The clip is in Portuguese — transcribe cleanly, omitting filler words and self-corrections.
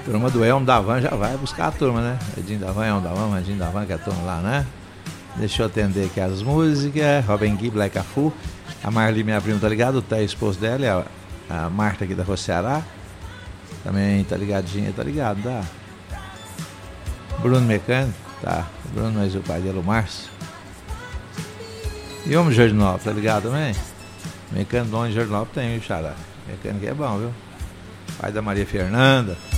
Turma do Elmo da Van já vai buscar a turma, né? Edinho da Van, Elmo da Van, Edinho da Van, que é a turma lá, né? Deixa eu atender aqui as músicas. Robin Gui, Black Afu. A Marli, minha prima, tá ligado? O Té, esposo dela, a Marta aqui da Rua Ceará. Também tá ligadinha, tá ligado, tá? Bruno Mecânico, tá? Bruno, mas o pai dele, o Márcio. E o homem de Jardinópolis, tá ligado também? Mecânico do homem de Jardinópolis tem, viu, xará? Mecânico é bom, viu? Pai da Maria Fernanda.